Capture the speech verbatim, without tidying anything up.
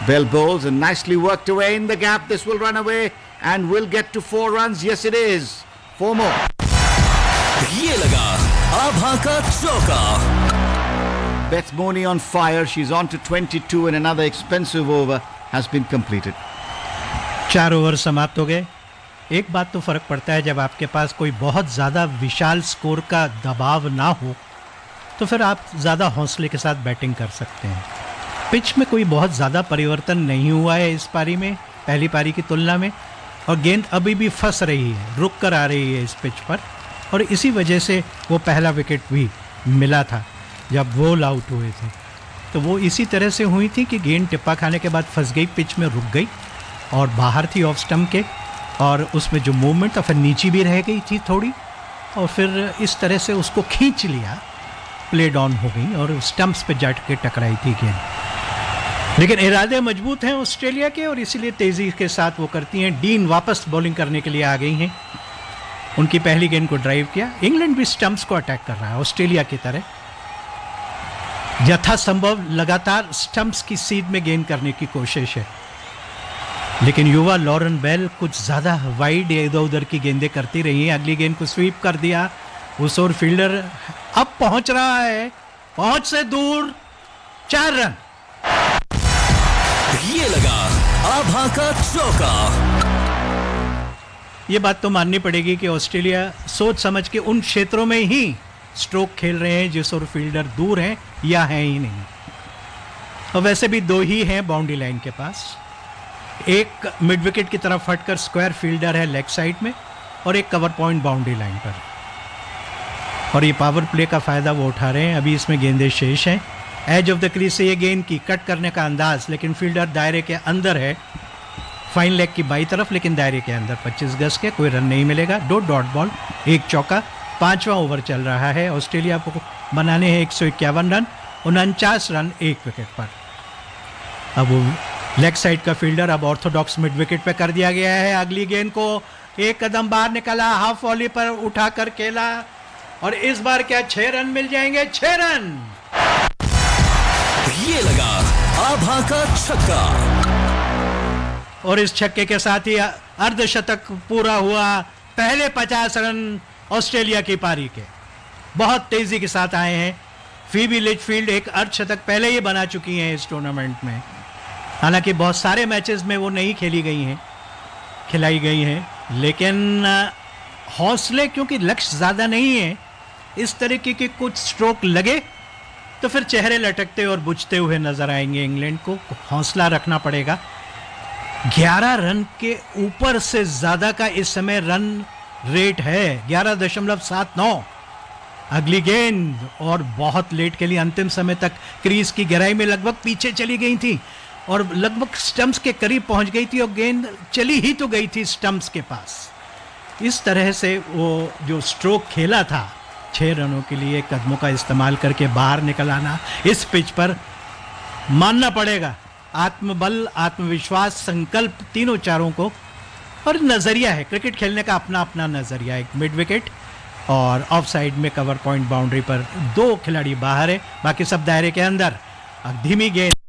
Well bowls and nicely worked away in the gap. This will run away and will get to four runs. Yes, it is. Four more. ये लगा आभा का चौका. Beth Mooney on fire. She's on to twenty-two and another expensive over has been completed. चार over समाप्त हो गए. एक बात तो फर्क पड़ता है, जब आपके पास कोई बहुत ज़्यादा विशाल स्कोर का दबाव ना हो तो फिर आप ज़्यादा हौसले के साथ बैटिंग कर सकते हैं. पिच में कोई बहुत ज़्यादा परिवर्तन नहीं हुआ है इस पारी में पहली पारी की तुलना में, और गेंद अभी भी फंस रही है, रुक कर आ रही है इस पिच पर, और इसी वजह से वो पहला विकेट भी मिला था जब वोल आउट हुए थे. तो वो इसी तरह से हुई थी कि गेंद टिप्पा खाने के बाद फंस गई, पिच में रुक गई और बाहर थी ऑफ स्टंप के, और उसमें जो मूवमेंट था फिर नीचे भी रह गई थी थोड़ी, और फिर इस तरह से उसको खींच लिया, प्ले डाउन हो गई और स्टंप्स पे जट के टकराई थी गेंद. लेकिन इरादे मजबूत हैं ऑस्ट्रेलिया के और इसीलिए तेज़ी के साथ वो करती हैं. डीन वापस बॉलिंग करने के लिए आ गई हैं. उनकी पहली गेंद को ड्राइव किया. इंग्लैंड भी स्टंप्स को अटैक कर रहा है ऑस्ट्रेलिया की तरह, यथासंभव लगातार स्टंप्स की सीध में गेंद करने की कोशिश है. लेकिन युवा लॉरेन बेल कुछ ज़्यादा वाइड या इधर उधर की गेंदें करती रही हैं. अगली गेंद को स्वीप कर दिया. उस ओर फील्डर अब पहुंच रहा है, पहुंच से दूर, चार रन. ये लगा आभा का चौका. ये बात तो माननी पड़ेगी कि ऑस्ट्रेलिया सोच समझ के उन क्षेत्रों में ही स्ट्रोक खेल रहे हैं जिस ओर फील्डर दूर हैं या हैं ही नहीं. और वैसे भी दो ही हैं बाउंड्री लाइन के पास. एक मिड विकेट की तरफ हटकर स्क्वायर फील्डर है लेग साइड में, और एक कवर पॉइंट बाउंड्री लाइन पर. और ये पावर प्ले का फ़ायदा वो उठा रहे हैं. अभी इसमें गेंदें शेष हैं. एज ऑफ द क्रीज से ये गेंद की कट करने का अंदाज, लेकिन फील्डर दायरे के अंदर है, फाइन लेग की बाई तरफ, लेकिन दायरे के अंदर. पच्चीस गज के, कोई रन नहीं मिलेगा. दो डॉट बॉल, एक चौका. पांचवा ओवर चल रहा है. ऑस्ट्रेलिया को बनाने हैं एक सौ इक्यावन रन, उनचास रन एक विकेट पर. अब वो लेग साइड का फील्डर अब ऑर्थोडॉक्स मिड विकेट पे कर दिया गया है. अगली गेंद को एक कदम बाहर निकाला, हाफ वॉली पर उठाकर खेला, और इस बार क्या छह रन मिल जाएंगे? छह रन. ये लगा आभा का छक्का. और इस छक्के के साथ ही अर्धशतक पूरा हुआ. पहले पचास रन ऑस्ट्रेलिया की पारी के बहुत तेजी के साथ आए हैं. फीबी लिचफील्ड एक अर्धशतक पहले ही बना चुकी हैं इस टूर्नामेंट में. हालांकि बहुत सारे मैचेस में वो नहीं खेली गई हैं, खिलाई गई हैं, लेकिन हौसले, क्योंकि लक्ष्य ज़्यादा नहीं है, इस तरीके के कुछ स्ट्रोक लगे तो फिर चेहरे लटकते और बुझते हुए नजर आएंगे. इंग्लैंड को हौसला रखना पड़ेगा. ग्यारह रन के ऊपर से ज़्यादा का इस समय रन रेट है, ग्यारह दशमलव सात नौ. अगली गेंद, और बहुत लेट के लिए अंतिम समय तक क्रीज की गहराई में लगभग पीछे चली गई थी और लगभग स्टंप्स के करीब पहुंच गई थी, और गेंद चली ही तो गई थी स्टंप्स के पास. इस तरह से वो जो स्ट्रोक खेला था छह रनों के लिए, कदमों का इस्तेमाल करके बाहर निकल आना इस पिच पर, मानना पड़ेगा आत्मबल, आत्मविश्वास, संकल्प, तीनों चारों को. और नज़रिया है क्रिकेट खेलने का, अपना अपना नज़रिया. एक मिड विकेट और ऑफ साइड में कवर पॉइंट बाउंड्री पर दो खिलाड़ी बाहर है, बाकी सब दायरे के अंदर. धीमी गेंद